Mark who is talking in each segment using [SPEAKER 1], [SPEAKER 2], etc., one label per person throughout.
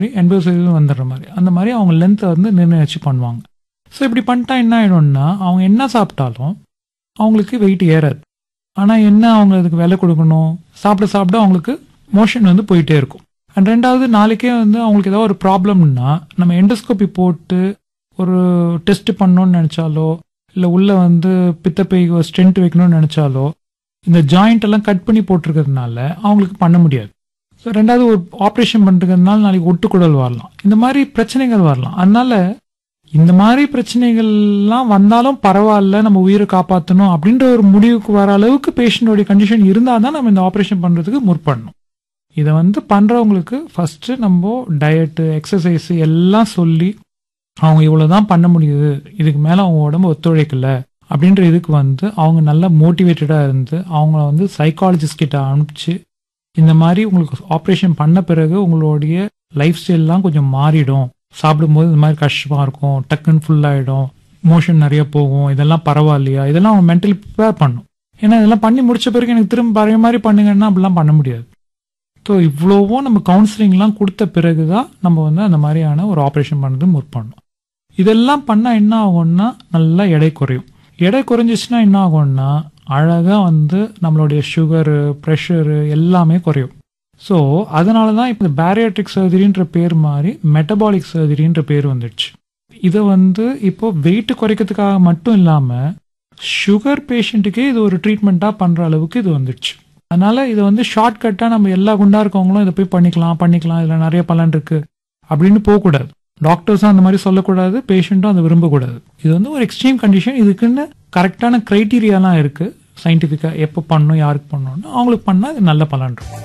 [SPEAKER 1] 80% வந்துடுற மாதிரி அந்த மாதிரி அவங்க லென்த்தை வந்து நிர்ணயிச்சு பண்ணுவாங்க. ஸோ இப்படி பண்ணிட்டா என்ன ஆகிடும்னா அவங்க என்ன சாப்பிட்டாலும் அவங்களுக்கு வெயிட் ஏறாது. ஆனால் என்ன அவங்க அதுக்கு விலை கொடுக்கணும், சாப்பிட சாப்பிட அவங்களுக்கு மோஷன் வந்து போயிட்டே இருக்கும். அண்ட் ரெண்டாவது நாளைக்கே வந்து அவங்களுக்கு ஏதாவது ஒரு ப்ராப்ளம்னா நம்ம எண்டோஸ்கோபி போட்டு ஒரு டெஸ்ட் பண்ணணும்னு நினச்சாலோ இல்லை உள்ள வந்து பித்தப்பை ஸ்டென்ட் வைக்கணும்னு நினச்சாலோ இந்த ஜாயிண்ட் எல்லாம் கட் பண்ணி போட்டிருக்கிறதுனால அவங்களுக்கு பண்ண முடியாது. ஸோ ரெண்டாவது ஒரு ஆப்ரேஷன் பண்ணுறதுனால நாளைக்கு ஒட்டுக்குடல் வரலாம், இந்த மாதிரி பிரச்சனைகள் வரலாம். அதனால இந்த மாதிரி பிரச்சனைகள்லாம் வந்தாலும் பரவாயில்ல, நம்ம உயிரை காப்பாற்றணும் அப்படின்ற ஒரு முடிவுக்கு வர அளவுக்கு பேஷண்டோடைய கண்டிஷன் இருந்தால் தான் நம்ம இந்த ஆப்ரேஷன் பண்ணுறதுக்கு முற்படணும். இதை வந்து பண்ணுறவங்களுக்கு ஃபஸ்ட்டு நம்ம டயட்டு எக்ஸசைஸ் எல்லாம் சொல்லி அவங்க இவ்வளோதான் பண்ண முடியுது, இதுக்கு மேலே அவங்க உடம்பு ஒத்துழைக்கல அப்படின்ற இதுக்கு வந்து அவங்க நல்லா மோட்டிவேட்டடாக இருந்து அவங்கள வந்து சைக்காலஜிஸ்ட் கிட்ட அனுப்பிச்சு இந்த மாதிரி உங்களுக்கு ஆப்ரேஷன் பண்ண பிறகு உங்களுடைய லைஃப் ஸ்டைல்லாம் கொஞ்சம் மாறிடும், சாப்பிடும்போது இந்த மாதிரி கஷ்டமாக இருக்கும், டக்குன்னு ஃபுல்லாகிடும், மோஷன் நிறைய போகும், இதெல்லாம் பரவாயில்லையா, இதெல்லாம் அவங்க மென்டலி ப்ரிப்பேர் பண்ணும். ஏன்னா இதெல்லாம் பண்ணி முடிச்ச பிறகு எனக்கு திரும்ப பழைய மாதிரி பண்ணுங்கன்னா அப்படிலாம் பண்ண முடியாது. ஸோ இவ்வளோவும் நம்ம கவுன்சிலிங்லாம் கொடுத்த பிறகு தான் நம்ம வந்து அந்த மாதிரியான ஒரு ஆப்ரேஷன் பண்ணுறது முற்படணும். இதெல்லாம் பண்ணால் என்ன ஆகும்னா நல்லா எடை குறையும். எடை குறைஞ்சிச்சுன்னா என்ன ஆகும்னா அழகாக வந்து நம்மளுடைய சுகரு ப்ரெஷரு எல்லாமே குறையும். ஸோ அதனால தான் இப்போ பேரியாட்ரிக் சர்ஜரின்ற பேர் மாதிரி மெட்டபாலிக் சர்ஜரின்ற பேர் வந்துடுச்சு. இதை வந்து இப்போ வெயிட் குறைக்கிறதுக்காக மட்டும் இல்லாமல் சுகர் பேஷண்ட்டுக்கே இது ஒரு ட்ரீட்மெண்ட்டாக பண்ணுற அளவுக்கு இது வந்துடுச்சு. அதனால இதை வந்து ஷார்ட்கட்டாக நம்ம எல்லா குண்டா இருக்கவங்களும் இதை போய் பண்ணிக்கலாம், இதில் நிறைய பலன் இருக்கு அப்படின்னு போகக்கூடாது. டாக்டர்ஸும் அந்த மாதிரி சொல்லக்கூடாது, பேஷண்ட்டும் அதை விரும்பக்கூடாது. இது வந்து ஒரு எக்ஸ்ட்ரீம் கண்டிஷன், இதுக்குன்னு கரெக்டான க்ரைட்டீரியாலாம் இருக்கு சயின்டிஃபிக்காக, எப்போ பண்ணணும் யாருக்கு பண்ணணும்னு அவங்களுக்கு பண்ணால் இது நல்ல பலன் இருக்கும்.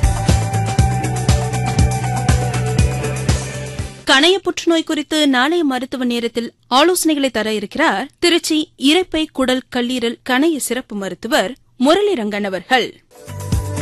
[SPEAKER 2] கணைய புற்றுநோய் குறித்து நாளைய மருத்துவ நேரத்தில் ஆலோசனைகளை தர இருக்கிறார் திருச்சி இரைப்பை குடல் கல்லீரல் கணைய சிறப்பு மருத்துவர் முரளிரங்கன் அவர்கள்.